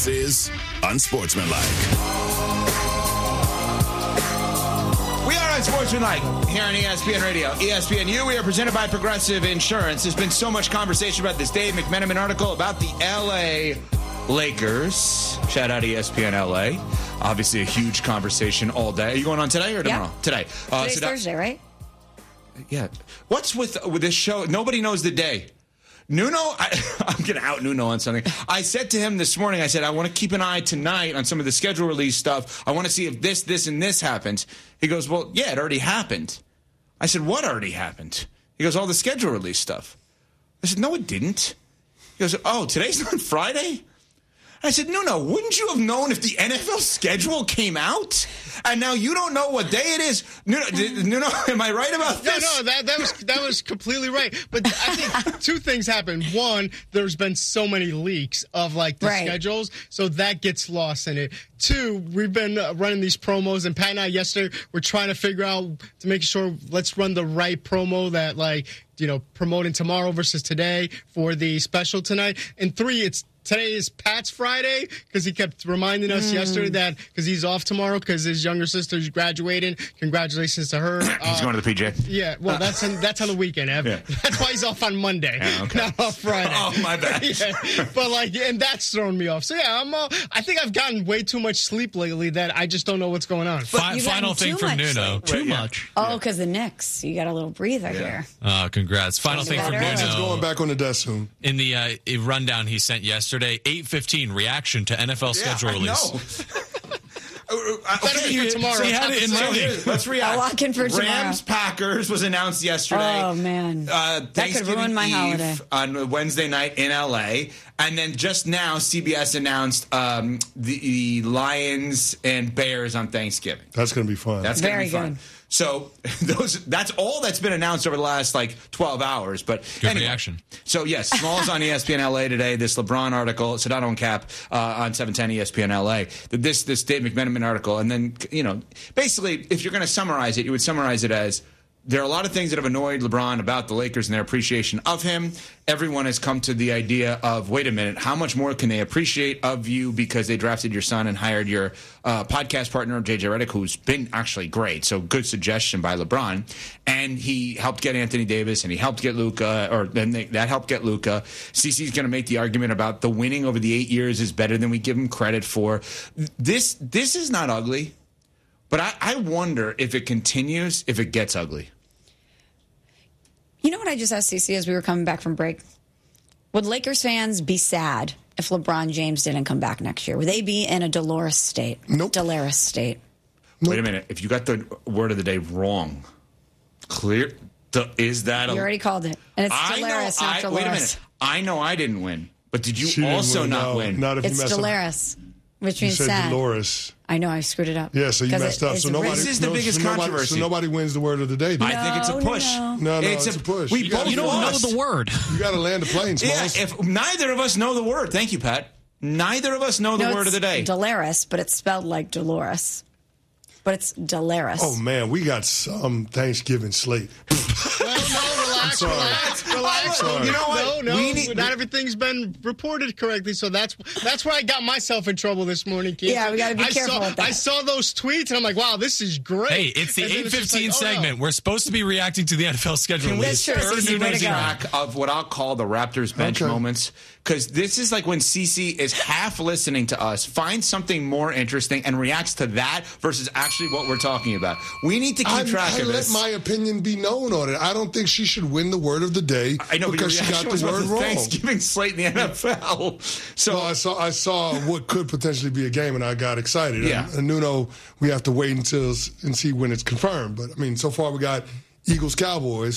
This is Unsportsmanlike. We are Unsportsmanlike here on ESPN Radio. ESPNU, we are presented by Progressive Insurance. There's been so much conversation about this Dave McMenamin article about the L.A. Lakers. Shout out ESPN LA. Obviously a huge conversation all day. Are you going on today or tomorrow? Yeah. Today. Today's Thursday, right? Yeah. What's with this show? Nobody knows the day. Nuno, I'm going to out Nuno on something. I said to him this morning, I said, I want to keep an eye tonight on some of the schedule release stuff. I want to see if this, and this happens. He goes, well, yeah, it already happened. I said, what already happened? He goes, all the schedule release stuff. I said, no, it didn't. He goes, oh, today's not Friday? I said, no, wouldn't you have known if the NFL schedule came out? And now you don't know what day it is? No, am I right about this? No, that was completely right. But I think two things happened. One, there's been so many leaks of the schedules, so that gets lost in it. Two, we've been running these promos, and Pat and I yesterday were trying to figure out to make sure let's run the right promo that promoting tomorrow versus today for the special tonight. And three, today is Pat's Friday because he kept reminding us yesterday that because he's off tomorrow because his younger sister's graduating. Congratulations to her. He's going to the PJ. Yeah, well, that's on the weekend, Ev. Yeah. That's why he's off on Monday, not off Friday. Oh, my bad. Yeah. But and that's thrown me off. So yeah, I think I've gotten way too much sleep lately that I just don't know what's going on. Final thing from Nuno. Too much. Oh, because the Knicks. You got a little breather here. Oh, congrats. Final thing from Nuno. He's going back on the desk soon. In the rundown he sent yesterday, 8:15 reaction to NFL schedule release. That'll be for tomorrow. So he had it in writing. Let's react. I'll lock in for tomorrow. Rams-Packers was announced yesterday. Oh, man. That could ruin my holiday. On Wednesday night in L.A. And then just now, CBS announced the Lions and Bears on Thanksgiving. That's going to be fun. That's going to be fun. Good. So that's all that's been announced over the last 12 hours. But good reaction. So yes, Smalls on ESPN LA today. This LeBron article, Sedano and Cap on 710 ESPN LA. This Dave McMenamin article, and then basically, if you're going to summarize it, you would summarize it as there are a lot of things that have annoyed LeBron about the Lakers and their appreciation of him. Everyone has come to the idea of, wait a minute, how much more can they appreciate of you because they drafted your son and hired your podcast partner, JJ Redick, who's been actually great. So good suggestion by LeBron. And he helped get Anthony Davis, and he helped get Luka, that helped get Luka. CeCe's going to make the argument about the winning over the 8 years is better than we give him credit for. This is not ugly. But I wonder if it continues, if it gets ugly. You know what I just asked CeCe as we were coming back from break? Would Lakers fans be sad if LeBron James didn't come back next year? Would they be in a Dolores state? Nope. Dolores state. Nope. Wait a minute. If you got the word of the day wrong, is that You already called it. And it's Dolores, not Dolores. Wait a minute. I know I didn't win. But did She you didn't also win, not no. win? Not if It's you mess Dolores, which up. You means said sad. Dolores. I know, I screwed it up. Yeah, so you messed up. So nobody. This is the biggest controversy. So nobody wins the word of the day. I think it's a push. No, it's a push. You don't know the word. You got to land the plane, Smalls. Yeah, if neither of us know the word. Thank you, Pat. Neither of us know the word of the day. Dolores, but it's spelled like Dolores. But it's Dolores. Oh, man, we got some Thanksgiving slate. Relax. Sorry. You know what? No, not not everything's been reported correctly, so that's where I got myself in trouble this morning, Keith. Yeah, we got to be careful with that. I saw those tweets, and I'm like, wow, this is great. Hey, it's the 8:15 segment. We're supposed to be reacting to the NFL schedule. That's true. CeCe, way to go. Track of what I'll call the Raptors bench moments, because this is like when CeCe is half listening to us, finds something more interesting, and reacts to that versus actually what we're talking about. We need to keep track of this. I let my opinion be known on it. I don't think she should win the word of the day. I know, because she got the word wrong. Thanksgiving slate in the NFL. So I saw what could potentially be a game, and I got excited. Yeah. And Nuno, we have to wait and see when it's confirmed. But I mean, so far we got Eagles Cowboys.